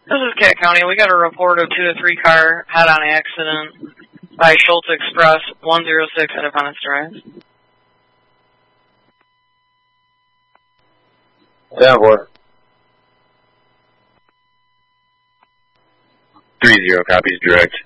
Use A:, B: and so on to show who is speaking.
A: This is Cat County. We got a report of 2 to 3 car head-on accident by Schultz Express, 106 Independence Drive.
B: Yeah, boy. 30 copies direct.